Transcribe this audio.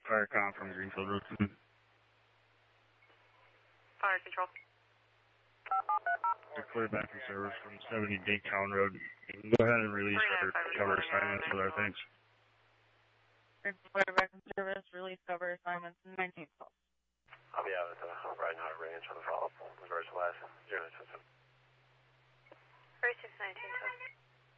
Fire com from Greenfield Road. Fire control. Clear back in service from 70 Daytown Road. Go ahead and release our cover assignments with our thanks. Clear back in service, release cover assignments, 19th call. I'll be out at the Riding Hot Range on the follow-up. Reverse last 0 system. 3619.